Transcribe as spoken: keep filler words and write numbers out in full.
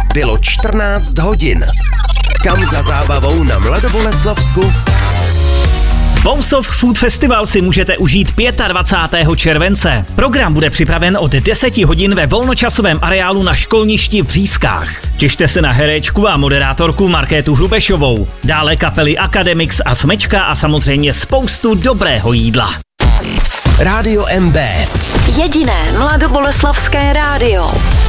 Bylo čtrnáct hodin. Kam za zábavou na Mladoboleslavsku? Bousov Food Festival si můžete užít dvacátého pátého července. Program bude připraven od deseti hodin ve volnočasovém areálu na školništi v Břízkách. Těšte se na herečku a moderátorku Markétu Hrubešovou. Dále kapely Academix a Smečka a samozřejmě spoustu dobrého jídla. Rádio M B. Jediné mladoboleslavské rádio.